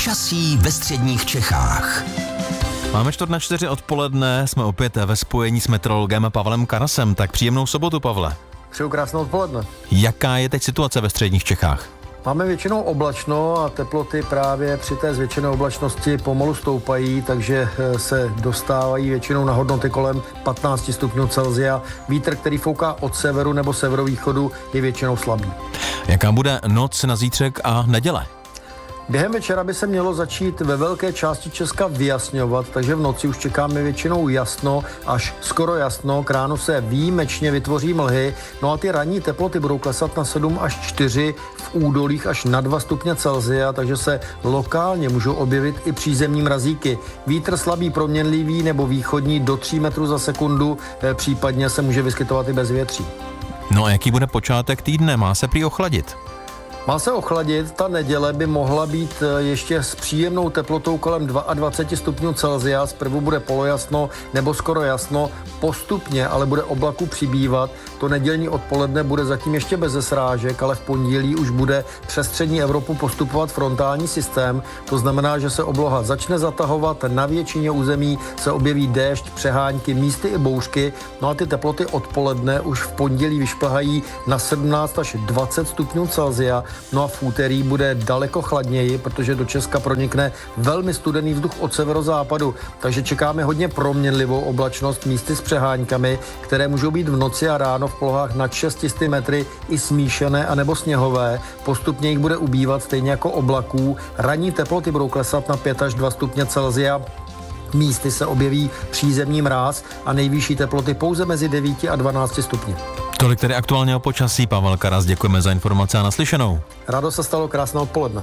Počasí ve středních Čechách. Máme 3:45 odpoledne, jsme opět ve spojení s meteorologem Pavlem Karasem. Tak příjemnou sobotu, Pavle. Přeju krásné odpoledne. Jaká je teď situace ve středních Čechách? Máme většinou oblačno a teploty právě při té zvětšené oblačnosti pomalu stoupají, takže se dostávají většinou na hodnoty kolem 15 stupňů Celsia. Vítr, který fouká od severu nebo severovýchodu, je většinou slabý. Jaká bude noc na zítřek a neděle? Během večera by se mělo začít ve velké části Česka vyjasňovat, takže v noci už čekáme většinou jasno, až skoro jasno, k ránu se výjimečně vytvoří mlhy, no a ty ranní teploty budou klesat na 7 až 4, v údolích až na 2 stupně Celsia, takže se lokálně můžou objevit i přízemní mrazíky. Vítr slabý proměnlivý nebo východní do 3 metrů za sekundu, případně se může vyskytovat i bezvětří. No a jaký bude počátek týdne? Má se prý ochladit? Má se ochladit, ta neděle by mohla být ještě s příjemnou teplotou kolem 22 stupňů Celsia, zprvu bude polojasno nebo skoro jasno, postupně ale bude oblaků přibývat, to nedělní odpoledne bude zatím ještě bez srážek, ale v pondělí už bude přes střední Evropu postupovat frontální systém, to znamená, že se obloha začne zatahovat, na většině území se objeví déšť, přehánky, místy i bouřky, no a ty teploty odpoledne už v pondělí vyšplhají na 17 až 20 stupňů Celsia. No a v úterý bude daleko chladněji, protože do Česka pronikne velmi studený vzduch od severozápadu, takže čekáme hodně proměnlivou oblačnost místy s přeháňkami, které můžou být v noci a ráno v polohách nad 600 metry i smíšené anebo sněhové. Postupně jich bude ubývat stejně jako oblaků. Ranní teploty budou klesat na 5 až 2 stupně Celsia. Místy se objeví přízemní mráz a nejvyšší teploty pouze mezi 9 a 12 stupni. Tolik tedy aktuálně o počasí. Pavel Karas, děkujeme za informace a naslyšenou. Rádo se stalo, krásné odpoledne.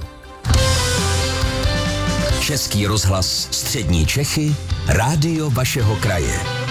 Český rozhlas Střední Čechy, rádio vašeho kraje.